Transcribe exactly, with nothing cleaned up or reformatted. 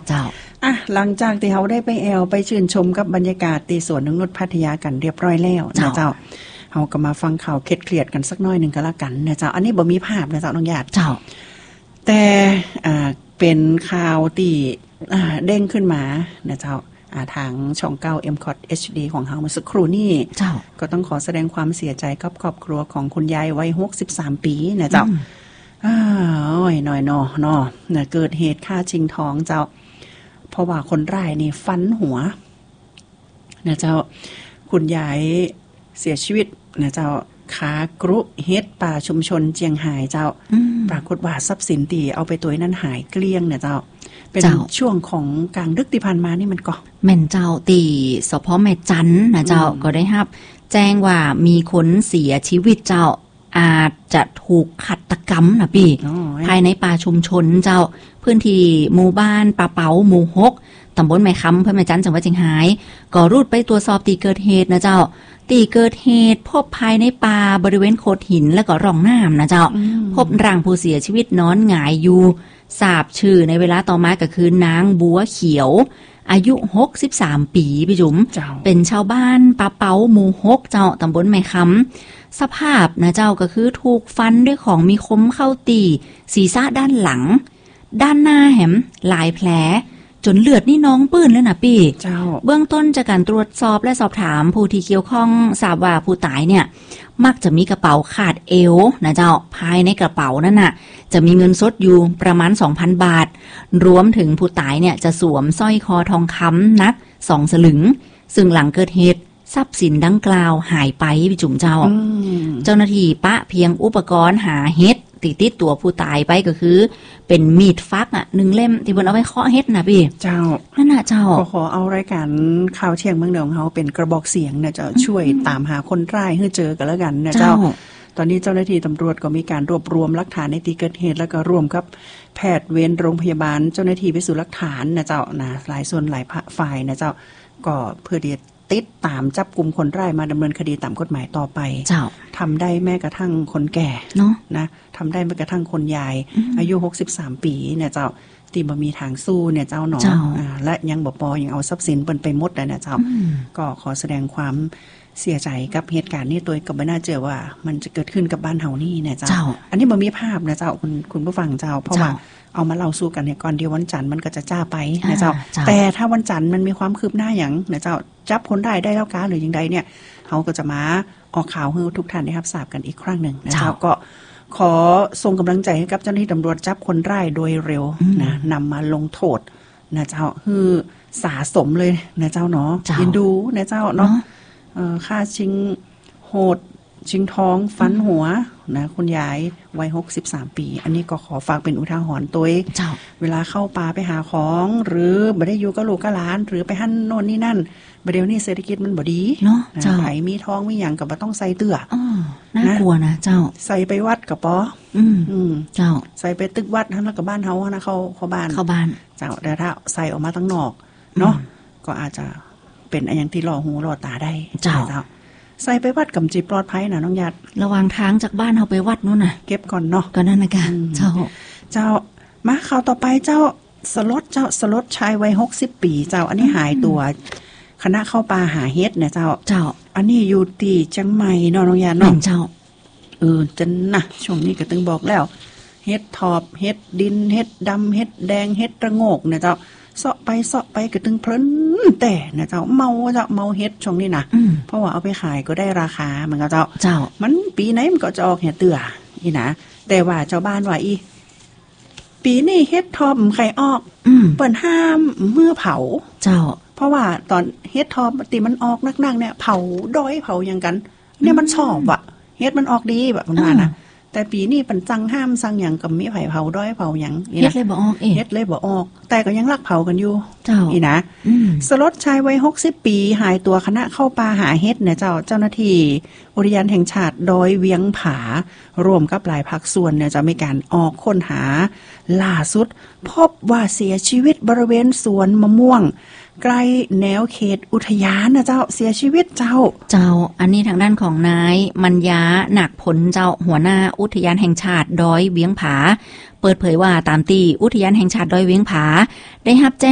เจ้าอ่ะหลังจากที่เขาได้ไปแอลไปชื่นชมกับบรรยากาศที่สวนนงนุชพัทยากันเรียบร้อยแล้วนะเจ้าเขาก็มาฟังข่าวเครียดๆกันสักน้อยหนึ่งก็แล้วกันนะเจ้าอันนี้บ่มีภาพนะเจ้าน้องหยาดเจ้าแต่อ่าเป็นข่าวที่อ่าเด้งขึ้นมานะเจ้าทางช่องเก้า เอ็ม ซี โอ ที เอช ดี ของเฮาเมื่อสักครู่นี้ก็ต้องขอแสดงความเสียใจกับครอบครัวของคุณยายวัยหกสิบสามปีนะเจ้าอ้าวหน่อยๆเนาะเนาะเกิดเหตุฆ่าชิงทองเจ้าเพราะว่าคนร้ายนี่ฟันหัวนะเจ้าคุณยายเสียชีวิตนะเจ้าขากรุเฮ็ดป่าชุมชนเจียงไฮ้เจ้าปรากฏว่าทรัพย์สินตีเอาไปตัวนั้นหายเกลี้ยงเนี่ยเจ้าเป็นช่วงของกลางดึกที่ผ่านมานี่มันก็แม่นเจ้าตีสพ.แม่จันนะเจ้าก็ได้รับแจ้งว่ามีคนเสียชีวิตเจ้าอาจจะถูกฆาตกรรมนะพี่ภายในป่าชุมชนเจ้าพื้นที่หมู่บ้านป่าเป๋าหมู่หกตำบลแม่คำอำเภอแม่จันจังหวัดเชียงรายก็รุดไปตรวจสอบที่เกิดเหตุนะเจ้าที่เกิดเหตุพบภายในป่าบริเวณโขดหินและก็ร่องน้ำนะเจ้าพบร่างผู้เสียชีวิตนอนหงายอยู่ทราบชื่อในเวลาต่อมาก็คือนางบัวเขียวอายุหกสิบสามปีพี่จุ๋มเป็นชาวบ้านป่าเป๋าหมู่หกเจ้าตำบลแม่คำสภาพนะเจ้าก็คือถูกฟันด้วยของมีคมเข้าตีศีรษะด้านหลังด้านหน้าแหมหลายแผลจนเลือดนี่น้องปื้นแล้วนะพี่เบื้องต้นจากการตรวจสอบและสอบถามผู้ที่เกี่ยวข้องทราบว่าผู้ตายเนี่ยมักจะมีกระเป๋าขาดเอวนะเจ้าภายในกระเป๋านั่นน่ะจะมีเงินสดอยู่ประมาณ สองพัน บาทรวมถึงผู้ตายเนี่ยจะสวมสร้อยคอทองคำหนักสองสลึงซึ่งหลังเกิดเหตุทรัพย์สินดังกล่าวหายไปพี่จุ๋มเจ้าเจ้าหน้าที่ปะเพียงอุปกรณ์หาเฮ็ดติดติดตัวผู้ตายไปก็คือเป็นมีดฟักอ่ะหนึ่งเล่มที่เพิ่นเอาไว้เคาะเฮ็ดนะพี่เจ้านั่นน่ะเจ้าขอขอเอารายการข่าวเที่ยงเมืองเหนือของเฮาเป็นกระบอกเสียงเนี่ยจะช่วยตามหาคนร้ายให้เจอกันแล้วกันนะเจ้าตอนนี้เจ้าหน้าที่ตำรวจก็มีการรวบรวมหลักฐานในที่เกิดเหตุแล้วก็ร่วมกับแพทย์เวรโรงพยาบาลเจ้าหน้าที่พิสูจน์หลักฐานนะเจ้านะหลายส่วนหลายฝ่ายนะเจ้าก็เพื่อที่ติดตามจับกลุ่มคนร้ายมาดำเนินคดีตามกฎหมายต่อไปเจ้าทำได้แม้กระทั่งคนแก่เนาะนะทำได้แม้กระทั่งคนยายอายุหกสิบสามปีเนี่ยเจ้าตีบ่มีทางสู้เนี่ยเจ้าเนาะและยังบ่พอยังเอาทรัพย์สินเปิ้นไปหมดเลยนะเจ้าก็ขอแสดงความเสียใจกับเหตุการณ์นี้ตัวก็ไม่น่าเชื่อว่ามันจะเกิดขึ้นกับบ้านเฮานี่เนี่ยเจ้าอันนี้บ่มีภาพนะเจ้าคุณคุณผู้ฟังเจ้าเพราะว่าเอามาเล่าสู่กันในก่อนเดียววันจันทร์มันก็จะจ้าไปนะเจ้าแต่ถ้าวันจันทร์มันมีความคืบหน้าอย่างนะเจ้าจับคนได้ได้แล้วกาหรืออย่างใดเนี่ยเขาก็จะมาออกข่าวให้ทุกท่านได้รับทราบกันอีกครั้งหนึ่งนะเจ้าก็ขอส่งกำลังใจให้กับเจ้าหน้าที่ตำรวจจับคนร้ายโดยเร็วนะนำมาลงโทษนะเจ้าคือสาสมเลยนะเจ้าเนาะยินดูนะเจ้าเนาะค่าชิงโหดชิงทองฟันหัวนะคุณยายวัยหกสิบสามปีอันนี้ก็ขอฝากเป็นอุทาหรณ์ตัวเวลาเข้าป่าไปหาของหรือบ่ได้อยู่กับลูกกับหลานหรือไปหั่นโน่นนี่นั่นบ่เดี๋ยวนี้เศรษฐกิจมันบ่ดีเนาะเจ้าไผมีทองมีหยังก็บ่ต้องใส่เตื้ออ๋อน่ากลัวนะเจ้าใส่ไปวัดก็ปออืมอืมเจ้าใส่ไปตึกวัดหั่นแล้วก็บ้านเฮานะเข้าเข้าบ้านเข้าบ้านเจ้าแต่ถ้าใส่ออกมาข้างนอกเนาะก็อาจจะเป็นอันอย่างที่ล่อหูล่อตาได้เจ้าใส่ไปวัดกำจีปลอดภัยนะน้องหยาดระวังทางจากบ้านเฮาไปวัดนู่นน่ะเก็บก่อนเนาะก็นั่นน่ะค่ะเจ้าเจ้ามาข่าวต่อไปเจ้าสลดเจ้าสลดชายวัยหกสิบปีเจ้าอันนี้หายตัวคณะเข้าป่าหาเฮ็ดเนี่ยเจ้าเจ้าอันนี้อยู่ที่จังใหม่เนาะน้องหยาดเนาะเจ้าเออจังนะช่วงนี้ก็ตึงบอกแล้วเฮ็ดทอบเฮ็ดดินเฮ็ดดำเฮ็ดแดงเฮ็ดระโงกเนี่ยเจ้าเสาะไปเสาะไปก็ตึงเพลินแต่นะเจ้าเมาเจ้าเมาเฮ็ดช่วงนี้นะเพราะว่าเอาไปขายก็ได้ราคามันก็เจ้าเจ้ามันปีไหนมันก็จะออกเฮ็ดเตื้อนี่นะแต่ว่าเจ้าบ้านว่าอีปีนี้เฮ็ดทอบไข่ออกเปิ้นห้ามเมื่อเผาเจ้าเพราะว่าตอนเฮ็ดทอบติมันออกนักๆเนี่ยเผาดอยเผาอย่างกันเนี่ยมันชอบอ่ะเฮ็ดมันออกดีแบบประมาณน่ะแต่ปีนี้ปันจังห้ามสั่งอย่างกับมีไผ่เผาด้อยเผาอย่างเฮ็ดเลยบ่ออกเองเฮ็ดเลยบ่ออกแต่ก็ยังรักเผากันอยู่เจ้าอีนะสลดชายวัยหกสิบปีหายตัวขณะเข้าป่าหาเฮ็ดเนี่ยเจ้าเจ้าหน้าที่อุทยานแห่งชาติดอยเวียงผารวมกับหลายภาคส่วนเนี่ยจะมีการออกค้นหาล่าสุดพบว่าเสียชีวิตบริเวณสวนมะม่วงใกล้แนวเขตอุทยานนะเจ้าเสียชีวิตเจ้าเจ้าอันนี้ทางด้านของนายมัญญาหนักผลเจ้าหัวหน้าอุทยานแห่งชาติดอยเวียงผาเปิดเผยว่าตามที่อุทยานแห่งชาติดอยเวียงผาได้รับแจ้ง